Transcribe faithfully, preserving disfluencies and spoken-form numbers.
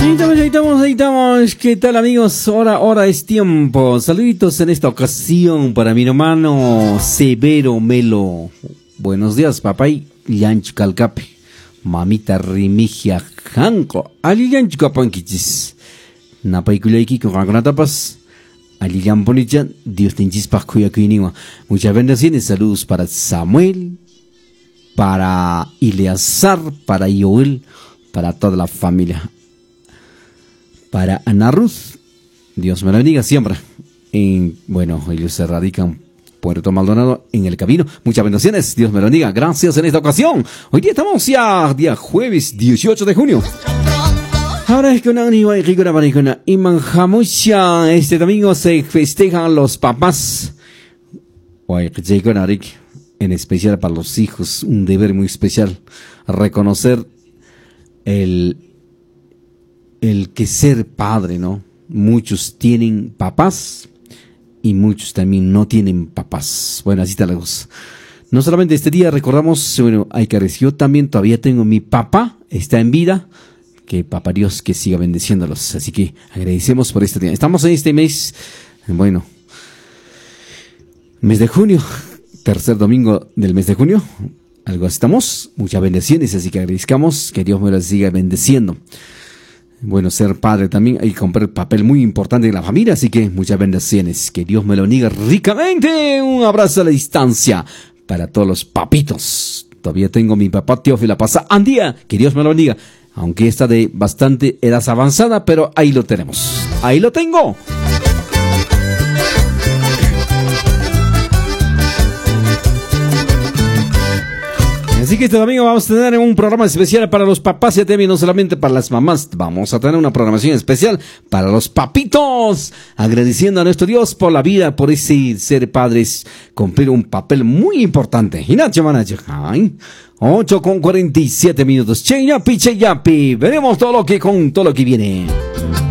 Ahí estamos, ahí estamos, ahí estamos. ¿Qué tal, amigos? Ahora, ahora es tiempo. Saluditos en esta ocasión para mi hermano Severo Melo. Buenos días, papay. Yanch Calcape. Mamita Rimigia Janko. Ali Yanch Capanquichis. Napaiculeiki con Ragonatapas. Ali Yamponicha. Dios tenchis Pacuya Cuiniwa. Muchas bendiciones. Saludos para Samuel. Para Ileazar. Para Joel. Para toda la familia. Para Ana Ruth, Dios me la bendiga siempre. En, bueno, ellos se radican Puerto Maldonado en el camino. Muchas bendiciones, Dios me la bendiga. Gracias en esta ocasión. Hoy día estamos ya, día jueves dieciocho de junio. Ahora es que una una y manjamucha. Este domingo se festejan los papás. En especial para los hijos, un deber muy especial. Reconocer el el que ser padre, ¿no? Muchos tienen papás y muchos también no tienen papás. Bueno, así está la cosa. No solamente este día recordamos, bueno, hay que decir, yo también todavía tengo mi papá, está en vida, que papá Dios que siga bendeciéndolos. Así que agradecemos por este día. Estamos en este mes, bueno, mes de junio, tercer domingo del mes de junio. Algo así estamos, muchas bendiciones, así que agradezcamos que Dios me los siga bendeciendo. Bueno, ser padre también hay que comprar papel muy importante en la familia, así que muchas bendiciones. Que Dios me lo bendiga ricamente. Un abrazo a la distancia para todos los papitos. Todavía tengo mi papá Teófila Pasa Andía, que Dios me lo bendiga. Aunque está de bastante edad avanzada, pero ahí lo tenemos. Ahí lo tengo. Así que este domingo vamos a tener un programa especial para los papás y también no solamente para las mamás. Vamos a tener una programación especial para los papitos. Agradeciendo a nuestro Dios por la vida, por ese ser padres, cumplir un papel muy importante. ocho con cuarenta y siete minutos. Che yapi, che yapi. Veremos todo lo que con todo lo que viene.